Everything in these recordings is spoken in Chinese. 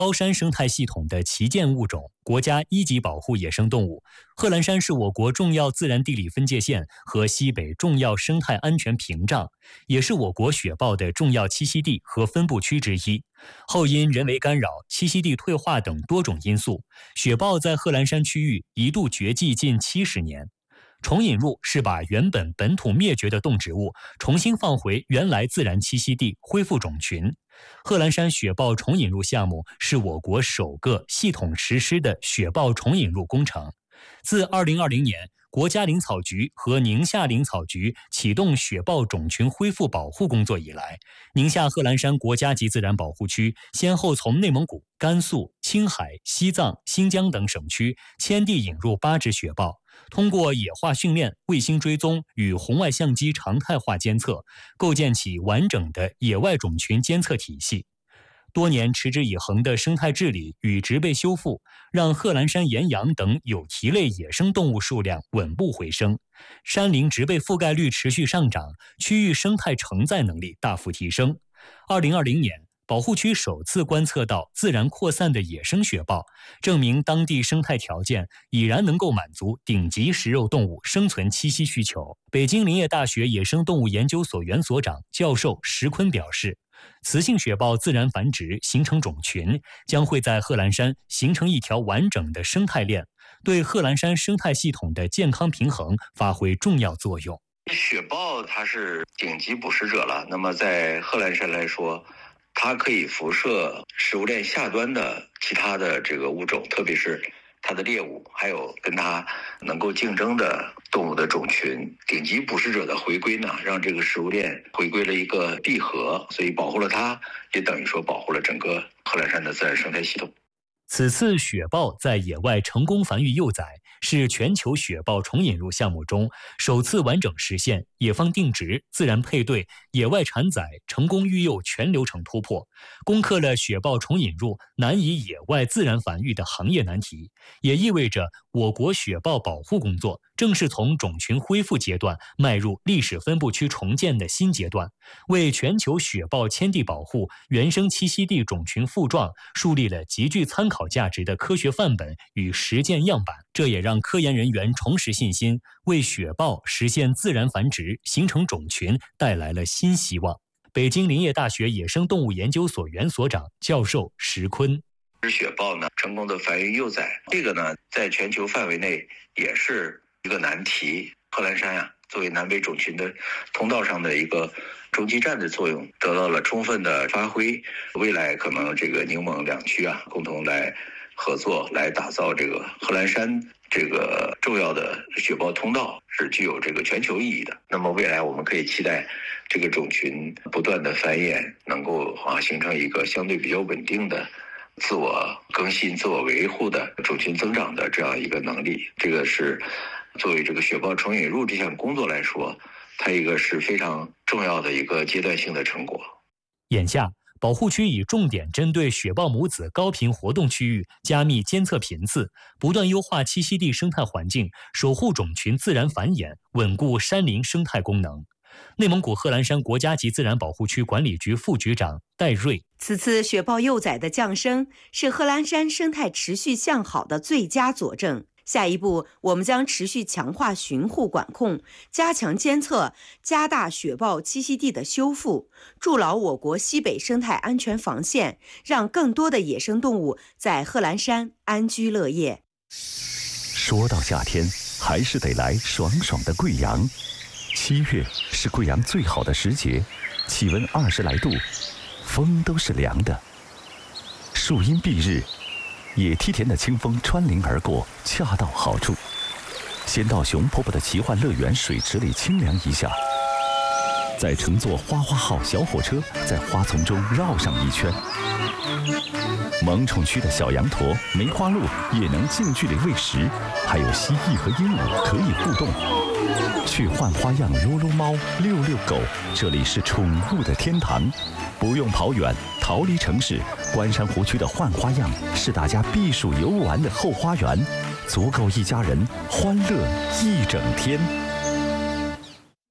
高山生态系统的旗舰物种，国家1级保护野生动物。贺兰山是我国重要自然地理分界线和西北重要生态安全屏障，也是我国雪豹的重要栖息地和分布区之一。后因人为干扰、栖息地退化等多种因素，雪豹在贺兰山区域一度绝迹近70年。重引入是把原本本土灭绝的动植物重新放回原来自然栖息地，恢复种群。贺兰山雪豹重引入项目是我国首个系统实施的雪豹重引入工程。自2020年，国家林草局和宁夏林草局启动雪豹种群恢复保护工作以来，宁夏贺兰山国家级自然保护区先后从内蒙古、甘肃、青海、西藏、新疆等省区迁地引入8只雪豹，通过野化训练、卫星追踪与红外相机常态化监测，构建起完整的野外种群监测体系。多年持之以恒的生态治理与植被修复，让贺兰山岩羊等有蹄类野生动物数量稳步回升，山林植被覆盖率持续上涨，区域生态承载能力大幅提升。2020年，保护区首次观测到自然扩散的野生雪豹，证明当地生态条件已然能够满足顶级食肉动物生存栖息需求。北京林业大学野生动物研究所原所长、教授石坤表示，雌性雪豹自然繁殖形成种群，将会在贺兰山形成一条完整的生态链，对贺兰山生态系统的健康平衡发挥重要作用。 雪豹它是顶级捕食者了，那么在贺兰山来说，它可以辐射食物链下端的其他的这个物种，特别是它的猎物，还有跟它能够竞争的动物的种群。顶级捕食者的回归呢，让这个食物链回归了一个闭合，所以保护了它，也等于说保护了整个贺兰山的自然生态系统。 此次雪豹在野外成功繁育幼崽，是全球雪豹重引入项目中首次完整实现野放定植、自然配对、野外产崽、成功育幼全流程突破，攻克了雪豹重引入难以野外自然繁育的行业难题，也意味着我国雪豹保护工作正式从种群恢复阶段迈入历史分布区重建的新阶段，为全球雪豹迁地保护、原生栖息地种群复壮树立了极具参考价值的科学范本与实践样板。这也让科研人员重拾信心，为雪豹实现自然繁殖、形成种群带来了新希望。北京林业大学野生动物研究所原所长、教授石坤， 雪豹呢成功的繁育幼崽，这个呢在全球范围内也是一个难题。贺兰山作为南北种群的通道上的一个中继站的作用得到了充分的发挥。未来可能这个宁蒙两区共同来合作，来打造这个贺兰山这个重要的雪豹通道，是具有这个全球意义的。那么未来我们可以期待这个种群不断的繁衍，能够形成一个相对比较稳定的自我更新、自我维护的种群增长的这样一个能力。这个是作为这个雪豹重引入这项工作来说，它一个是非常重要的一个阶段性的成果。 眼下，保护区已重点针对雪豹母子高频活动区域加密监测频次，不断优化栖息地生态环境，守护种群自然繁衍，稳固山林生态功能。内蒙古贺兰山国家级自然保护区管理局副局长戴瑞， 此次雪豹幼崽的降生是贺兰山生态持续向好的最佳佐证。下一步，我们将持续强化巡护管控，加强监测，加大雪豹栖息地的修复，筑牢我国西北生态安全防线，让更多的野生动物在贺兰山安居乐业。 说到夏天，还是得来爽爽的贵阳。7月是贵阳最好的时节，气温20来度，风都是凉的。树荫蔽日，野梯田的清风穿林而过，恰到好处。先到熊婆婆的奇幻乐园水池里清凉一下，再乘坐花花号小火车在花丛中绕上一圈。萌宠区的小羊驼、梅花鹿也能近距离喂食，还有蜥蜴和鹦鹉可以互动。去换花样撸撸猫、遛遛狗，这里是宠物的天堂。不用跑远，逃离城市，关山湖区的换花样是大家避暑游玩的后花园，足够一家人欢乐一整天。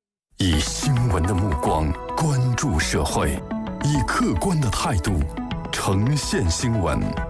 以新闻的目光关注社会，以客观的态度呈现新闻。